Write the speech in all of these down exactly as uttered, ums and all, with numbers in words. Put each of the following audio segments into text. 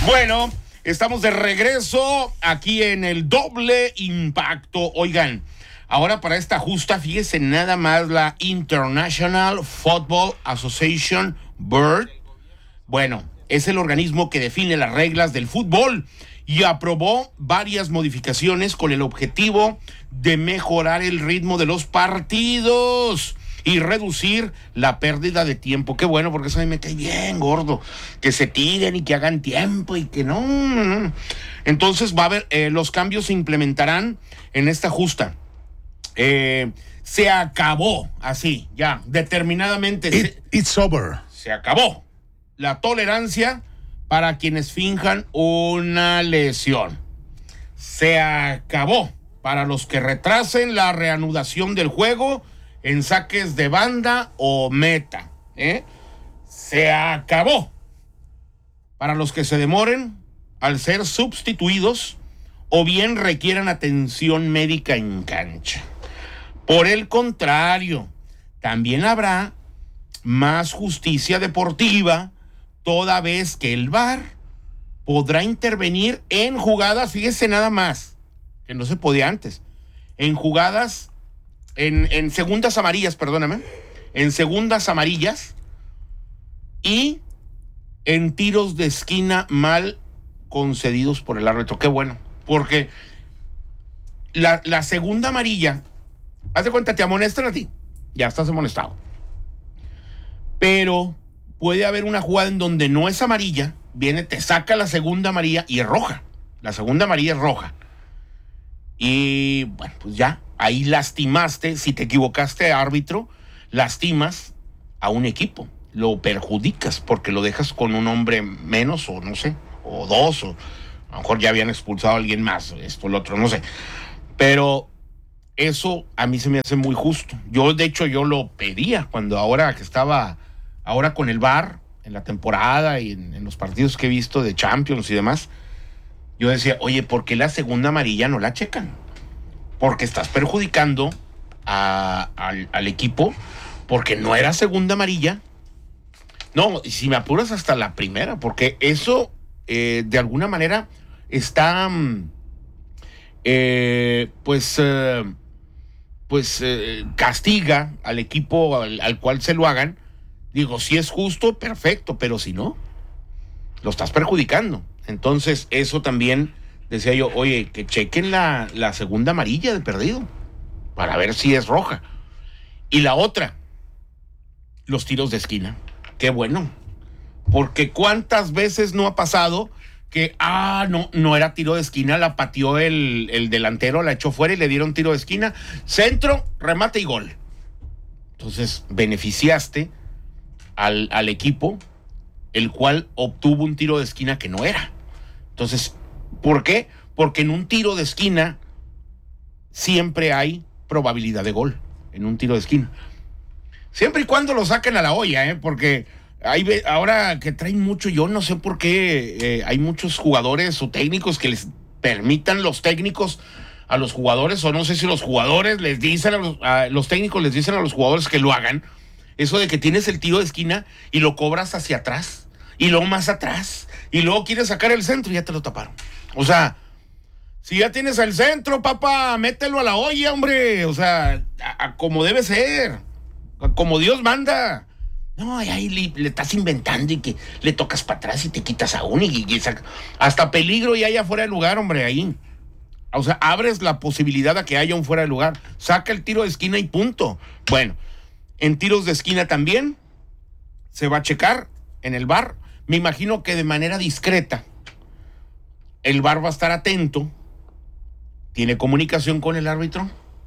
Bueno, estamos de regreso aquí en el Doble Impacto. Oigan, ahora para esta justa, fíjese nada más la International Football Association Board. Bueno, es el organismo que define las reglas del fútbol y aprobó varias modificaciones con el objetivo de mejorar el ritmo de los partidos y reducir la pérdida de tiempo. Qué bueno, porque eso a mí me cae bien gordo, que se tiren y que hagan tiempo y que no. Entonces va a haber, eh, los cambios se implementarán en esta justa. Eh, se acabó, así, ya, determinadamente. It, se, it's over. Se acabó la tolerancia para quienes finjan una lesión. Se acabó para los que retrasen la reanudación del juego en saques de banda o meta, ¿eh? Se acabó para los que se demoren al ser sustituidos o bien requieran atención médica en cancha. Por el contrario, también habrá más justicia deportiva, toda vez que el V A R podrá intervenir en jugadas, fíjese nada más, que no se podía antes, en jugadas, en, en segundas amarillas, perdóname, en segundas amarillas y en tiros de esquina mal concedidos por el árbitro. Qué bueno, porque la, la segunda amarilla, haz de cuenta, te amonestan a ti, ya estás amonestado, pero puede haber una jugada en donde no es amarilla, viene, te saca la segunda amarilla y es roja. La segunda amarilla es roja. Y bueno, pues ya, ahí lastimaste, si te equivocaste, árbitro, lastimas a un equipo, lo perjudicas porque lo dejas con un hombre menos o no sé, o dos, o a lo mejor ya habían expulsado a alguien más, esto, lo otro, no sé. Pero eso a mí se me hace muy justo. Yo, de hecho, yo lo pedía cuando ahora que estaba... Ahora con el V A R, en la temporada y en, en los partidos que he visto de Champions y demás, yo decía, oye, ¿por qué la segunda amarilla no la checan? Porque estás perjudicando a, al, al equipo, porque no era segunda amarilla. No, y si me apuras hasta la primera, porque eso eh, de alguna manera está, eh, pues, eh, pues eh, castiga al equipo al, al cual se lo hagan. Digo, si es justo, perfecto, pero si no, lo estás perjudicando. Entonces, eso también, decía yo, oye, que chequen la, la segunda amarilla de perdido, para ver si es roja. Y la otra, los tiros de esquina. Qué bueno, porque cuántas veces no ha pasado que, ah, no, no era tiro de esquina, la pateó el, el delantero, la echó fuera y le dieron tiro de esquina, centro, remate y gol. Entonces, beneficiaste Al, al equipo, el cual obtuvo un tiro de esquina que no era. Entonces, ¿por qué? Porque en un tiro de esquina siempre hay probabilidad de gol, en un tiro de esquina. Siempre y cuando lo saquen a la olla, ¿eh? Porque hay, ahora que traen mucho, yo no sé por qué eh, hay muchos jugadores o técnicos que les permitan los técnicos a los jugadores, o no sé si los jugadores les dicen a los, a los técnicos les dicen a los jugadores que lo hagan. Eso de que tienes el tiro de esquina y lo cobras hacia atrás, y luego más atrás, y luego quieres sacar el centro y ya te lo taparon. O sea, si ya tienes el centro, papá, mételo a la olla, hombre. O sea, a, a como debe ser, a como Dios manda. No, ahí le, le estás inventando y que le tocas para atrás y te quitas a uno y, y saca, hasta peligro y haya fuera de lugar, hombre, ahí. O sea, abres la posibilidad de que haya un fuera de lugar. Saca el tiro de esquina y punto. Bueno, en tiros de esquina también se va a checar en el V A R. Me imagino que de manera discreta. El V A R va a estar atento. Tiene comunicación con el árbitro.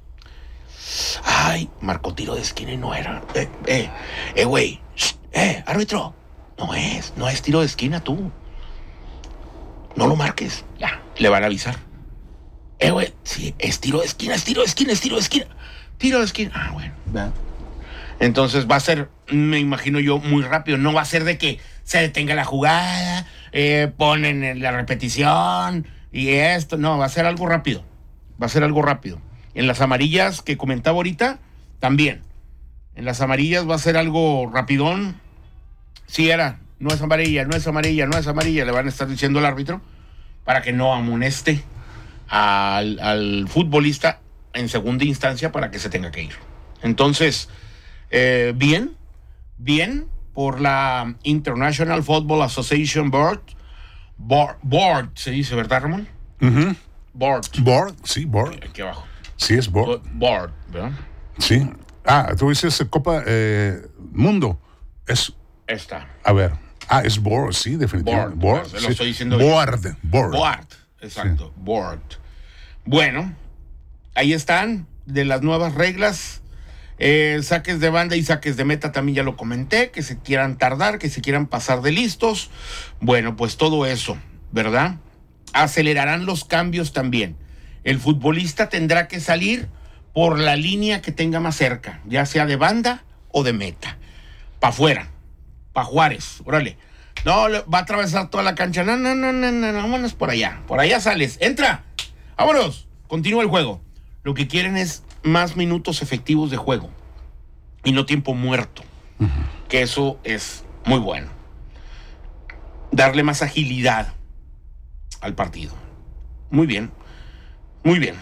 Ay, marcó tiro de esquina y no era. Eh, eh, eh, güey. Eh, árbitro. No es, no es tiro de esquina tú. No lo marques. Ya, le van a avisar. Eh, güey, sí, es tiro de esquina, es tiro de esquina, es tiro de esquina. Tiro de esquina. Ah, bueno, ¿verdad? Entonces va a ser, me imagino yo, muy rápido. No va a ser de que se detenga la jugada, eh, ponen la repetición y esto. No, va a ser algo rápido. Va a ser algo rápido. En las amarillas que comentaba ahorita, también. En las amarillas va a ser algo rapidón. Sí era, no es amarilla, no es amarilla, no es amarilla, le van a estar diciendo al árbitro para que no amoneste al, al futbolista en segunda instancia para que se tenga que ir. Entonces, eh, bien, bien por la International Football Association Board, board, board se dice, ¿verdad, Ramón? Uh-huh. Board. Board, sí, board. Aquí abajo. Sí, es board. Board, ¿verdad? Sí. Ah, tú dices Copa eh, Mundo. Es. Esta. A ver. Ah, es board, sí, definitivamente. Board. Board. Lo sí. estoy diciendo board, bien. board. Board. Exacto. Sí. Board. Bueno, ahí están, de las nuevas reglas. Eh, saques de banda y saques de meta también ya lo comenté, que se quieran tardar, que se quieran pasar de listos. Bueno, pues todo eso, ¿verdad? Acelerarán los cambios también. El futbolista tendrá que salir por la línea que tenga más cerca, ya sea de banda o de meta. Pa' afuera, pa' Juárez, órale. No, va a atravesar toda la cancha. No, no, no, no, no, vámonos por allá. Por allá sales, entra. Vámonos, continúa el juego. Lo que quieren es más minutos efectivos de juego y no tiempo muerto, uh-huh. que eso es muy bueno. Darle más agilidad al partido. Muy bien, muy bien.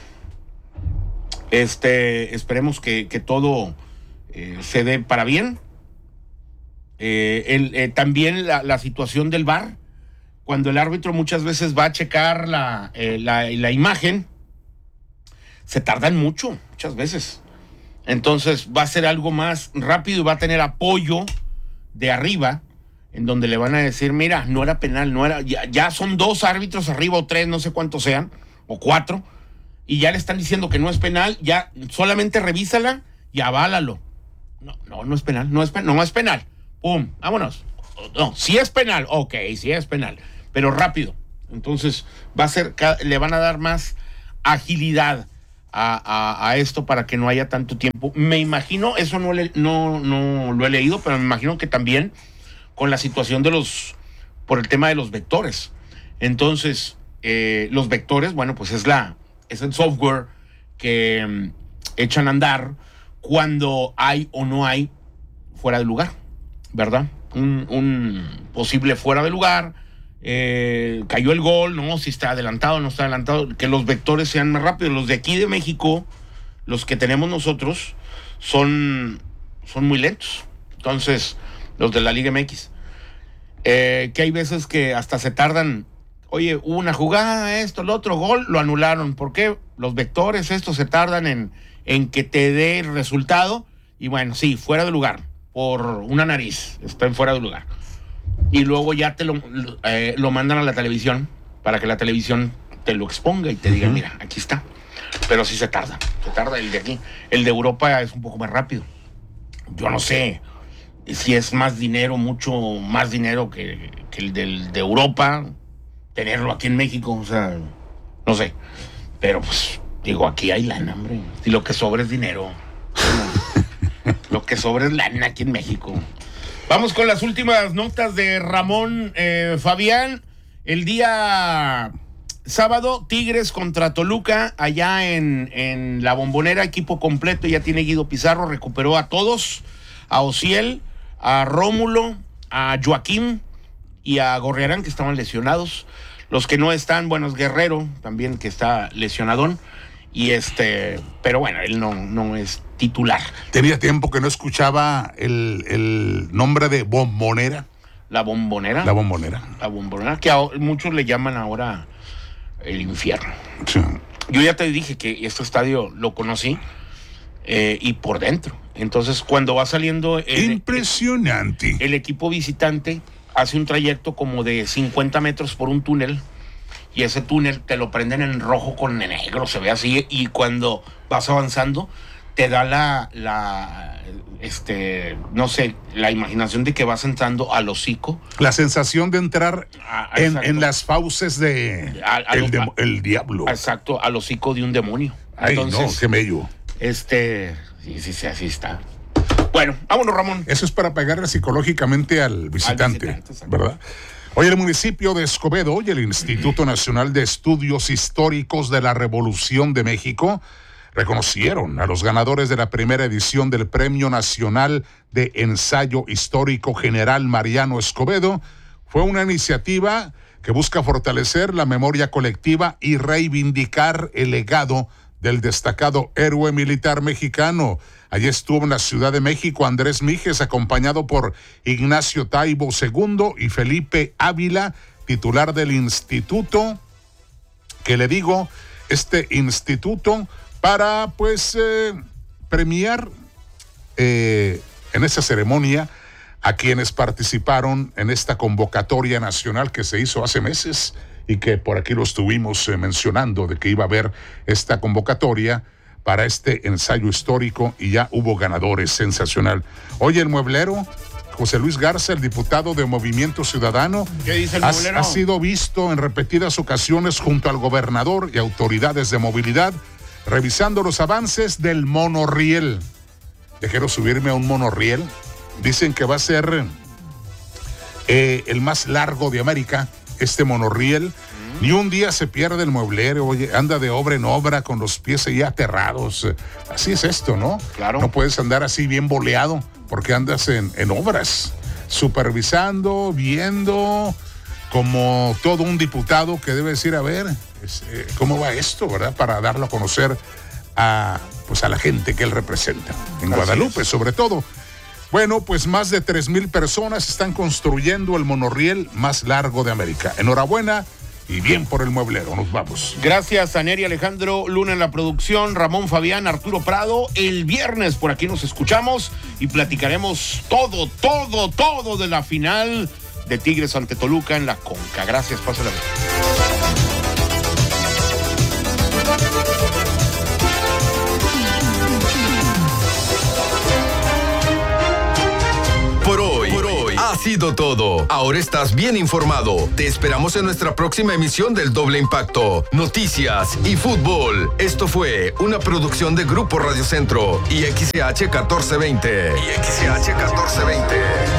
Este, esperemos que, que todo eh, se dé para bien. Eh, el, eh, también la, la situación del V A R, cuando el árbitro muchas veces va a checar la, eh, la, la imagen, se tardan mucho, muchas veces. Entonces va a ser algo más rápido y va a tener apoyo de arriba, en donde le van a decir, mira, no era penal, no era, ya, ya son dos árbitros arriba o tres, no sé cuántos sean, o cuatro, y ya le están diciendo que no es penal, ya solamente revísala y aválalo. No, no, no es penal, no es penal, no es penal. Pum, vámonos. No, sí es penal, ok, sí es penal, pero rápido. Entonces va a ser, le van a dar más agilidad A, a, a esto para que no haya tanto tiempo. Me imagino, eso no, le, no, no lo he leído, pero me imagino que también con la situación de los, por el tema de los vectores. Entonces, eh, los vectores, bueno, pues es la, es el software que um, echan a andar cuando hay o no hay fuera de lugar, ¿verdad? Un, un posible fuera de lugar. Eh, cayó el gol, no, si está adelantado, no está adelantado, que los vectores sean más rápidos. Los de aquí de México, los que tenemos nosotros, son, son muy lentos. Entonces, los de la Liga M X, eh, que hay veces que hasta se tardan. Oye, hubo una jugada, esto, el otro gol, lo anularon. ¿Por qué? Los vectores, estos se tardan en, en que te dé el resultado. Y bueno, sí, fuera de lugar, por una nariz, está en fuera de lugar. Y luego ya te lo, eh, lo mandan a la televisión para que la televisión te lo exponga y te uh-huh. diga, mira, aquí está. Pero sí se tarda, se tarda el de aquí. El de Europa es un poco más rápido. Yo no sé si es más dinero, mucho más dinero que, que el del, de Europa, tenerlo aquí en México, o sea, no sé. Pero pues, digo, aquí hay lana, hombre. Y lo que sobra es dinero. Lo que sobra es lana aquí en México. Vamos con las últimas notas de Ramón eh, Fabián. El día sábado, Tigres contra Toluca, allá en, en la Bombonera, equipo completo, ya tiene Guido Pizarro, recuperó a todos, a Ociel, a Rómulo, a Joaquín y a Gorriarán, que estaban lesionados. Los que no están, bueno, es Guerrero, también que está lesionadón. Y este, pero bueno, él no, no es titular. Tenía tiempo que no escuchaba el, el nombre de Bombonera. La Bombonera. La Bombonera. La Bombonera, que a muchos le llaman ahora el infierno. Sí. Yo ya te dije que este estadio lo conocí eh, y por dentro. Entonces, cuando va saliendo el, impresionante. El, el equipo visitante hace un trayecto como de cincuenta metros por un túnel. Y ese túnel te lo prenden en rojo con negro, se ve así, y cuando vas avanzando te da la, la este, no sé, la imaginación de que vas entrando al hocico. La sensación de entrar a, en, en las fauces de, a, a el, los, de a, el diablo. Exacto, al hocico de un demonio. Ay, entonces, no, qué bello. Este, sí, sí, sí, así está. Bueno, vámonos, Ramón. Eso es para pegarle psicológicamente al visitante, al visitante, ¿verdad? Hoy el municipio de Escobedo y el Instituto Nacional de Estudios Históricos de la Revolución de México reconocieron a los ganadores de la primera edición del Premio Nacional de Ensayo Histórico General Mariano Escobedo. Fue una iniciativa que busca fortalecer la memoria colectiva y reivindicar el legado del destacado héroe militar mexicano. Allí estuvo en la Ciudad de México Andrés Mijes, acompañado por Ignacio Taibo segundo y Felipe Ávila, titular del instituto, que le digo, este instituto, para pues eh, premiar eh, en esa ceremonia a quienes participaron en esta convocatoria nacional que se hizo hace meses y que por aquí lo estuvimos eh, mencionando, de que iba a haber esta convocatoria para este ensayo histórico y ya hubo ganadores. Sensacional. Oye, el mueblero José Luis Garza, el diputado de Movimiento Ciudadano, ¿qué dice el ha, mueblero? ha sido visto en repetidas ocasiones junto al gobernador y autoridades de movilidad revisando los avances del monorriel. Yo quiero subirme a un monorriel. Dicen que va a ser eh, el más largo de América, este monorriel. Mm. Ni un día se pierde el mueblero, oye, anda de obra en obra con los pies ahí aterrados. Así es esto, ¿no? Claro. No puedes andar así bien boleado porque andas en, en obras, supervisando, viendo, como todo un diputado que debe decir, a ver, es, eh, ¿cómo va esto, verdad? Para darlo a conocer a, pues a la gente que él representa, en Así Guadalupe es. Sobre todo. Bueno, pues más de tres mil personas están construyendo el monorriel más largo de América. Enhorabuena y bien por el mueblero. Nos vamos. Gracias a Neri Alejandro Luna en la producción, Ramón Fabián, Arturo Prado. El viernes por aquí nos escuchamos y platicaremos todo, todo, todo de la final de Tigres ante Toluca en la Conca. Gracias, pásala bien. Por hoy, por hoy ha sido todo. Ahora estás bien informado. Te esperamos en nuestra próxima emisión del Doble Impacto. Noticias y fútbol. Esto fue una producción de Grupo Radio Centro y X C H catorce veinte. Y X C H catorce veinte.